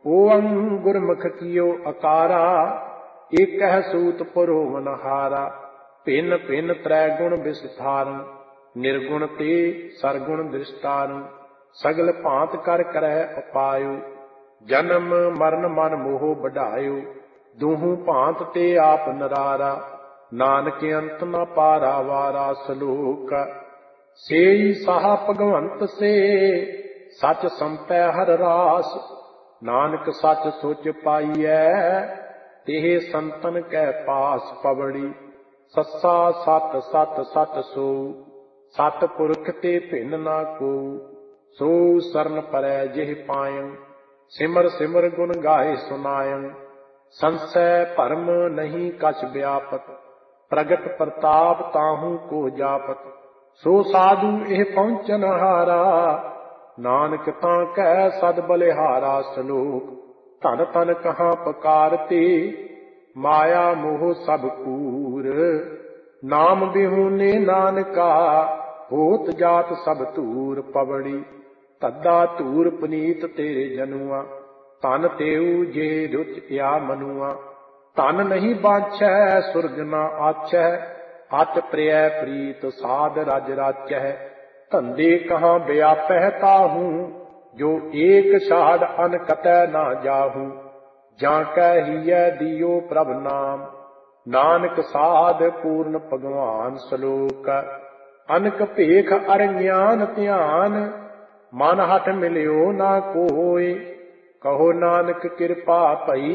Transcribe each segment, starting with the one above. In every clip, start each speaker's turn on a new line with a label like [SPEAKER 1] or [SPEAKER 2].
[SPEAKER 1] ओं गुरमुख कियो अकारा, एक सूत पुरोवन हारा। भिन्न भिन्न त्रै गुण विस्तारन, निर्गुण ते सरगुण दृष्टारन। सगल भांत कर करै उपायो, जन्म मरण मन मोह बढ़ायो। दूहू भांत ते आप नरारा, नानक अंत न पारा वारा। सलोक सेई साहा भगवंत से, सच संपै हर रास। नानक सच सोच पाईऐ, तेह संतन कै पास। पवड़ी सस्सा सत सत सत सो, सत पुरख ते भिन्न ना को। सो सरन परै जिह पायं, सिमर सिमर गुण गाए सुनायं। संशय भरम नहीं कछ व्यापक, प्रगट प्रताप ताहू को जापत। सो साधु एह पहुँचन हारा, नानक तां कै सद बलिहारा। सलोक धन तन कहाँ पकारते, माया मोह सब कूर। नाम बिहुने नानका, होत जात सब धूर। पवड़ी तद्दा धूर पुनीत तेरे जनुआ, तन तेऊ जे रुच या मनुआ। तन नहीं बाछै सुरग न आछै, अत प्रिय प्रीत साध रज राचै। धंधे कहाँ व्यापै ताहू, जो एक छाड़ अन कतै ना जाहू। जाकै हियै दियो प्रभ नाम, नानक साध पूर्ण भगवान। सलोक अनक भेख अर ज्ञान ध्यान, मन हठ मिलियो ना कोय। कहो नानक कृपा भई,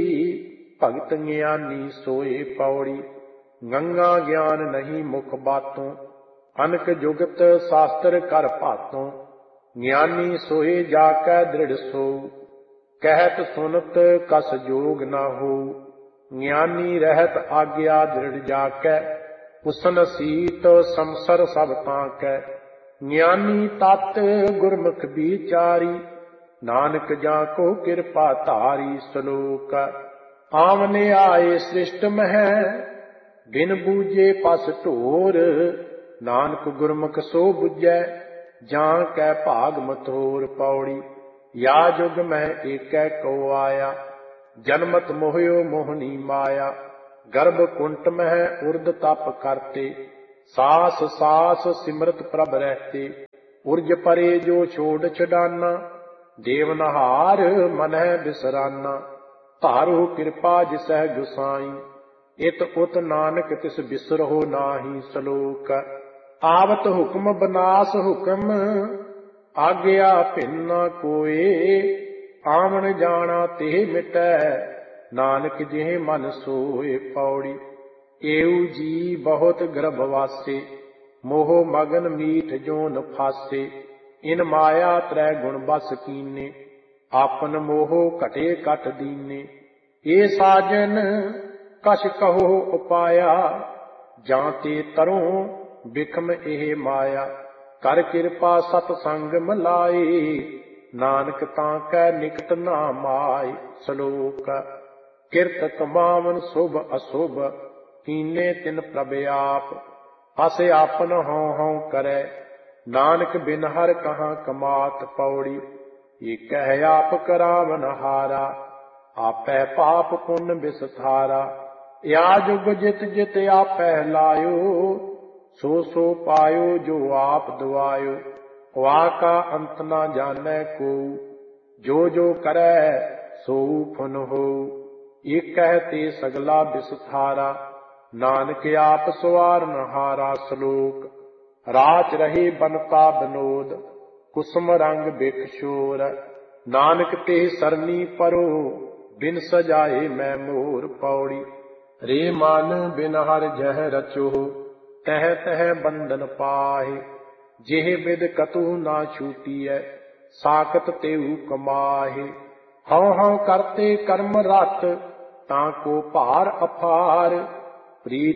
[SPEAKER 1] भगत ज्ञानी सोए। पौड़ी गंगा ज्ञान नहीं मुख बातों, अनक जुगत शास्त्र कर भातों। ज्ञानी सोए जाकै दृढ़ सो, कहत सुनत कस जोग न हो। ज्ञानी रहत आज्ञा दृढ़ जाकै, उसन सीत समसर सब ताकै। ज्ञानी तत् गुरमुख बिचारी, नानक जाको कृपा धारी। सलोक आमने आए सृष्ट मह, बिन बूझे पस ढोर। नानक गुरमुख सो बुझै, जां कै भाग मथोर। पौड़ी या जुग में एकै को आया, जन्मत मोहयो मोहनी माया। गर्भ कुंट मह उर्द तप करते, सास सास सिमरत प्रभ रहते। उर्ज परे जो छोड़ छडाना, देवनहार मनह बिसराना। तारो कृपा जिसह गुसाई, इत उत नानक तिस बिसरहो नाही। सलोक आवत हुक्म बनास हुक्म, आज्ञा भिन्न कोय। आमन जाना तेह मिटै, नानक जिह मन सोए। पौड़ी एऊ जी बहुत गर्भवासे, मोह मगन मीठ जोन फासे। इन माया त्रै गुण बस कीने, आपन मोह घटे कट दीने। ए साजन कछ कहो उपाया, जां ते तरों बिखम एह माया। कर कृपा सतसंग मिलाए, नानक तां कै निकट ना माय। सलोक किरत कमावन शुभ अशुभ, कीने तिन प्रभ आप। हस आपन हौं हौं करै, नानक बिन हर कहाँ कमात। पौड़ी एक आप करावन हारा, आपै पाप पुण्य बिसथारा। या जुग जित जित आपै लायो, सो सो पायो जो आप दुआयो। वाका अंत ना जानै को, जो जो करै सो फुन हो। एक ते सगला बिसथारा, नानक आप सवारन हारा। सलोक राच रहे बनता बनोद, कुसुम रंग बिख शोर। नानक ते सरनी परो, बिन सजाए मैं मोर। पौड़ी रे मन बिन हर जह रचो, तह तह बंधन पाहे। जिह बिद कतु ना छूटीਐ, साकत तेऊ कमाहे। हौं हौं करते कर्म रत, ताको भार अपार। प्रीत